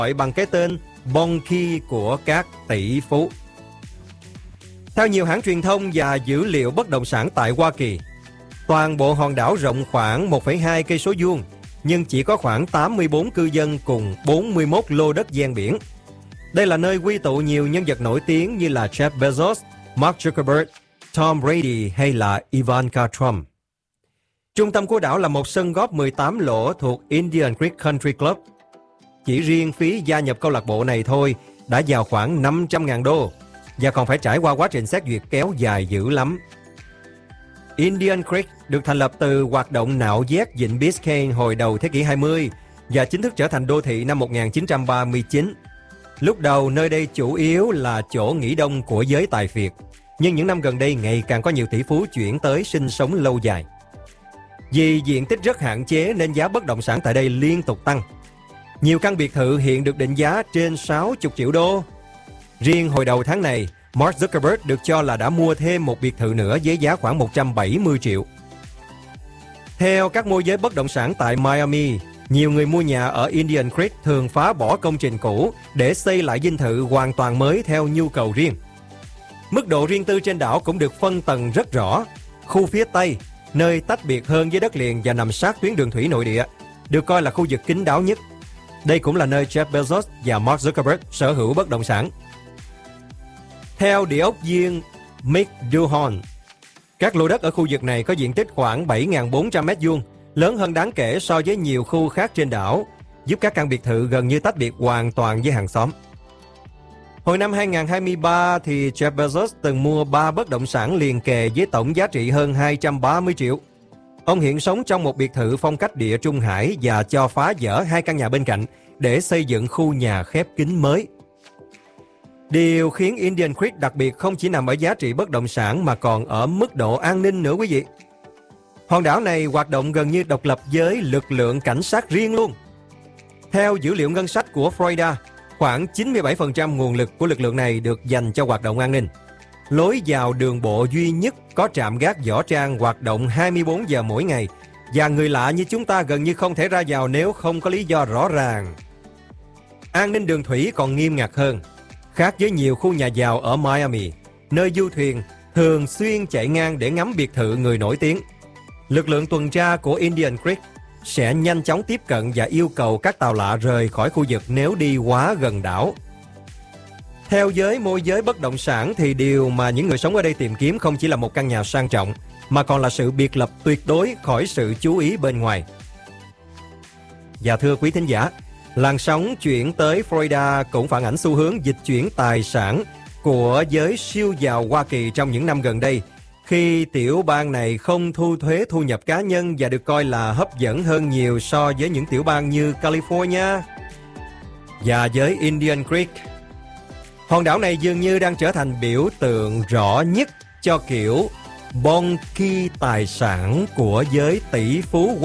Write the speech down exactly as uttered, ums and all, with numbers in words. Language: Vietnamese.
gọi bằng cái tên Bon Key của các tỷ phú. Theo nhiều hãng truyền thông và dữ liệu bất động sản tại Hoa Kỳ, toàn bộ hòn đảo rộng khoảng một phẩy hai cây số vuông, nhưng chỉ có khoảng tám mươi tư cư dân cùng bốn mươi mốt lô đất ven biển. Đây là nơi quy tụ nhiều nhân vật nổi tiếng như là Jeff Bezos, Mark Zuckerberg, Tom Brady hay là Ivanka Trump. Trung tâm của đảo là một sân golf mười tám lỗ thuộc Indian Creek Country Club. Chỉ riêng phí gia nhập câu lạc bộ này thôi đã vào khoảng năm trăm ngàn đô và còn phải trải qua quá trình xét duyệt kéo dài dữ lắm. Indian Creek được thành lập từ hoạt động nạo vét vịnh Biscayne hồi đầu thế kỷ hai mươi và chính thức trở thành đô thị năm một nghìn chín trăm ba mươi chín. Lúc đầu nơi đây chủ yếu là chỗ nghỉ đông của giới tài phiệt, nhưng những năm gần đây ngày càng có nhiều tỷ phú chuyển tới sinh sống lâu dài. Vì diện tích rất hạn chế nên giá bất động sản tại đây liên tục tăng. Nhiều căn biệt thự hiện được định giá trên sáu mươi triệu đô. Riêng hồi đầu tháng này, Mark Zuckerberg được cho là đã mua thêm một biệt thự nữa với giá khoảng một trăm bảy mươi triệu. Theo các môi giới bất động sản tại Miami, nhiều người mua nhà ở Indian Creek thường phá bỏ công trình cũ để xây lại dinh thự hoàn toàn mới theo nhu cầu riêng. Mức độ riêng tư trên đảo cũng được phân tầng rất rõ. Khu phía Tây, nơi tách biệt hơn với đất liền và nằm sát tuyến đường thủy nội địa, được coi là khu vực kín đáo nhất. Đây cũng là nơi Jeff Bezos và Mark Zuckerberg sở hữu bất động sản. Theo địa ốc viên Mick Duhon, các lô đất ở khu vực này có diện tích khoảng bảy nghìn bốn trăm mét vuông, lớn hơn đáng kể so với nhiều khu khác trên đảo, giúp các căn biệt thự gần như tách biệt hoàn toàn với hàng xóm. Hồi năm hai nghìn không trăm hai mươi ba thì Jeff Bezos từng mua ba bất động sản liền kề với tổng giá trị hơn hai trăm ba mươi triệu. Ông hiện sống trong một biệt thự phong cách Địa Trung Hải và cho phá dỡ hai căn nhà bên cạnh để xây dựng khu nhà khép kín mới. Điều khiến Indian Creek đặc biệt không chỉ nằm ở giá trị bất động sản mà còn ở mức độ an ninh nữa quý vị. Hòn đảo này hoạt động gần như độc lập với lực lượng cảnh sát riêng luôn. Theo dữ liệu ngân sách của Florida, khoảng chín mươi bảy phần trăm nguồn lực của lực lượng này được dành cho hoạt động an ninh. Lối vào đường bộ duy nhất có trạm gác võ trang hoạt động hai mươi bốn giờ mỗi ngày và người lạ như chúng ta gần như không thể ra vào nếu không có lý do rõ ràng. An ninh đường thủy còn nghiêm ngặt hơn. Khác với nhiều khu nhà giàu ở Miami, nơi du thuyền thường xuyên chạy ngang để ngắm biệt thự người nổi tiếng, lực lượng tuần tra của Indian Creek sẽ nhanh chóng tiếp cận và yêu cầu các tàu lạ rời khỏi khu vực nếu đi quá gần đảo. Theo giới môi giới bất động sản thì điều mà những người sống ở đây tìm kiếm không chỉ là một căn nhà sang trọng, mà còn là sự biệt lập tuyệt đối khỏi sự chú ý bên ngoài. Và thưa quý thính giả, làn sóng chuyển tới Florida cũng phản ảnh xu hướng dịch chuyển tài sản của giới siêu giàu Hoa Kỳ trong những năm gần đây, khi tiểu bang này không thu thuế thu nhập cá nhân và được coi là hấp dẫn hơn nhiều so với những tiểu bang như California và với Indian Creek. Hòn đảo này dường như đang trở thành biểu tượng rõ nhất cho kiểu bon key tài sản của giới tỷ phú